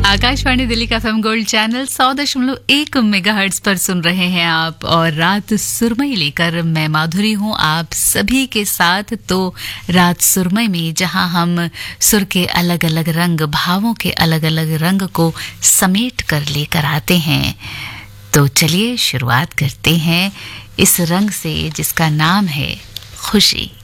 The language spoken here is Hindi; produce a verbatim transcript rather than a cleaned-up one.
आकाशवाणी दिल्ली का एफएम गोल्ड चैनल सौ दशमलव एक मेगाहर्ट्ज पर सुन रहे हैं आप, और रात सुरमई लेकर मैं माधुरी हूं आप सभी के साथ। तो रात सुरमई में जहां हम सुर के अलग अलग रंग, भावों के अलग अलग रंग को समेट कर लेकर आते हैं, तो चलिए शुरुआत करते हैं इस रंग से जिसका नाम है खुशी।